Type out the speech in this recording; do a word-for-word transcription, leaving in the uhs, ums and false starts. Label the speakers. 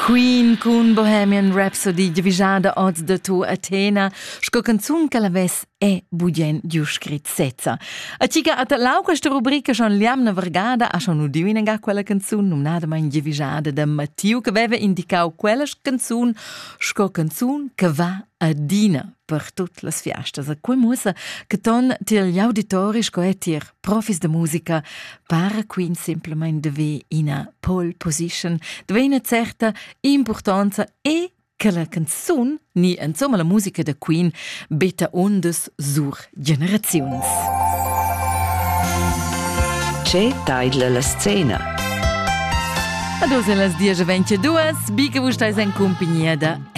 Speaker 1: Queen con Bohemian Rhapsody divisada oggi da tu Athena, sco canzun che la ves è budien giuscrit sezza. A cica at lau questa rubrica schon liamna vergada a schon udivina ga quella canzun numnada ma in divisada da Mattiu che aveva indicau quella canzun sco canzun che va a dina per tutte le fiestas. A quei musa che ton til gli auditori sco e tir profis de musica para Queen simplement deve in pole position, deve una certa importanza e che la canzun, ni insomma la musica de Queen, beta ondes sur generazions.
Speaker 2: C'è taila la scena.
Speaker 1: Adesso las dieci e ventidue, bi che voi stai in compagnia da